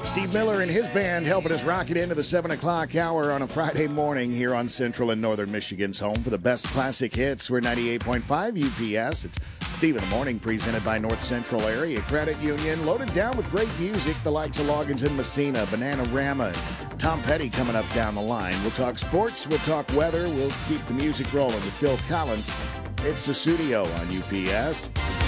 Steve Miller and his band helping us rock it into the 7 o'clock hour on a Friday morning here on Central and Northern Michigan's home for the best classic hits. We're 98.5 UPS. It's Steve in the Morning, presented by North Central Area Credit Union. Loaded down with great music, the likes of Loggins and Messina, Bananarama, and Tom Petty coming up down the line. We'll talk sports, we'll talk weather, we'll keep the music rolling with Phil Collins. It's the studio on UPS.